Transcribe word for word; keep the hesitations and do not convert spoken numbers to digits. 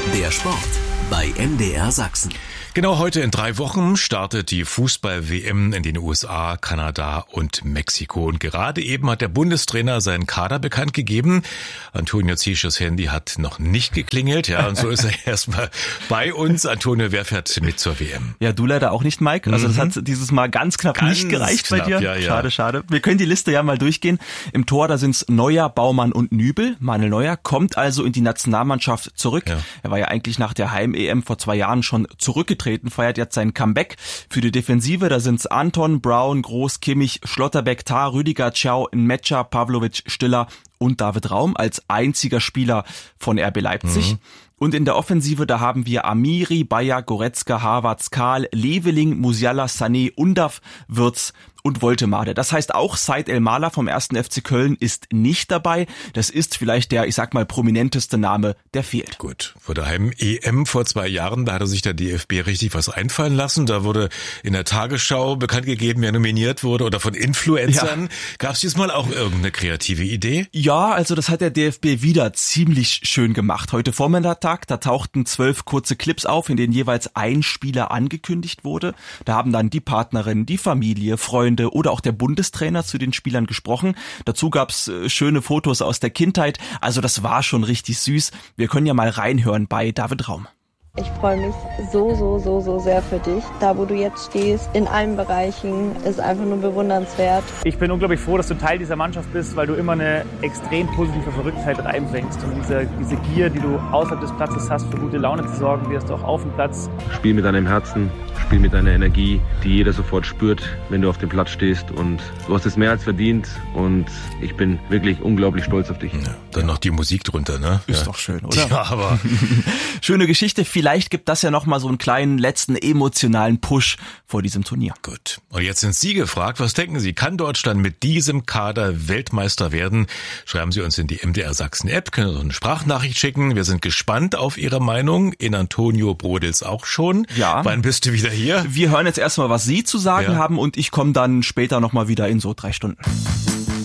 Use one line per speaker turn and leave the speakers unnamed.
Der Sport bei M D R Sachsen.
Genau heute in drei Wochen startet die Fußball-W M in den U S A, Kanada und Mexiko. Und gerade eben hat der Bundestrainer seinen Kader bekannt gegeben. Antonio Zieschers Handy hat noch nicht geklingelt. Ja, und so ist er erstmal bei uns. Antonio, wer fährt mit zur W M?
Ja, du leider auch nicht, Mike. Also das
Mhm.
hat dieses Mal ganz knapp
Ganz
nicht gereicht
knapp,
bei dir.
ja, ja.
Schade, schade. Wir können die Liste ja mal durchgehen. Im Tor, da sind's Neuer, Baumann und Nübel. Manuel Neuer kommt also in die Nationalmannschaft zurück.
Ja.
Er war ja eigentlich nach der Heim-E M vor zwei Jahren schon zurückgetreten, feiert jetzt sein Comeback. Für die Defensive, da sind's Anton, Brown, Groß, Kimmich, Schlotterbeck, Tah, Rüdiger, Ciao, Nmecha, Pavlovic, Stiller und David Raum als einziger Spieler von R B Leipzig.
Mhm.
Und in der Offensive, da haben wir Amiri, Bayer, Goretzka, Havertz, Kahl, Leveling, Musiala, Sané, Undav, Wirtz und Woltemade. Das heißt, auch Said El-Mala vom ersten F C Köln ist nicht dabei. Das ist vielleicht der, ich sag mal, prominenteste Name, der fehlt.
Gut, vor der Heim-E M vor zwei Jahren, da hatte sich der D F B richtig was einfallen lassen. Da wurde in der Tagesschau bekannt gegeben, wer nominiert wurde oder von Influencern. Ja. Gab es diesmal auch irgendeine kreative Idee?
Ja, also das hat der D F B wieder ziemlich schön gemacht. Heute Vormittag, da tauchten zwölf kurze Clips auf, in denen jeweils ein Spieler angekündigt wurde. Da haben dann die Partnerin, die Familie, Freunde oder auch der Bundestrainer zu den Spielern gesprochen. Dazu gab's äh, schöne Fotos aus der Kindheit. Also das war schon richtig süß. Wir können ja mal reinhören bei David Raum.
Ich freue mich so, so, so, so sehr für dich. Da, wo du jetzt stehst, in allen Bereichen, ist einfach nur bewundernswert.
Ich bin unglaublich froh, dass du Teil dieser Mannschaft bist, weil du immer eine extrem positive Verrücktheit reinbringst. Und diese, diese Gier, die du außerhalb des Platzes hast, für gute Laune zu sorgen, wirst du auch auf dem Platz.
Spiel mit deinem Herzen, spiel mit deiner Energie, die jeder sofort spürt, wenn du auf dem Platz stehst. Und du hast es mehr als verdient. Und ich bin wirklich unglaublich stolz auf dich.
Ja, dann noch die Musik drunter, ne?
Ist
ja.
doch schön, oder?
Ja, aber
schöne Geschichte. Vielleicht gibt das ja noch mal so einen kleinen letzten emotionalen Push vor diesem Turnier.
Gut. Und jetzt sind Sie gefragt. Was denken Sie? Kann Deutschland mit diesem Kader Weltmeister werden? Schreiben Sie uns in die M D R Sachsen App, können uns eine Sprachnachricht schicken. Wir sind gespannt auf Ihre Meinung. In Antonio brodels auch schon.
Ja.
Wann bist du wieder hier?
Wir hören jetzt erstmal, was Sie zu sagen
ja.
haben und ich komme dann später noch mal wieder in so drei Stunden.